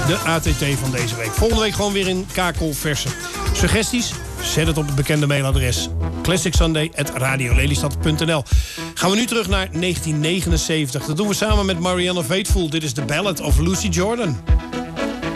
de ATT van deze week. Volgende week gewoon weer in kakelverse. Suggesties? Zet het op het bekende mailadres classicsunday@radiolelystad.nl. Gaan we nu terug naar 1979. Dat doen we samen met Marianne Faithfull. Dit is The Ballad of Lucy Jordan.